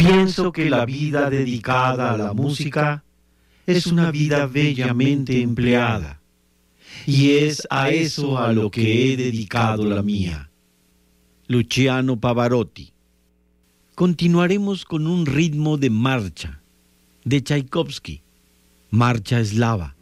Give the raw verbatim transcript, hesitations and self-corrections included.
Pienso que la vida dedicada a la música es una vida bellamente empleada, y es a eso a lo que he dedicado la mía. Luciano Pavarotti. Continuaremos con un ritmo de marcha, de Tchaikovsky, Marcha Eslava.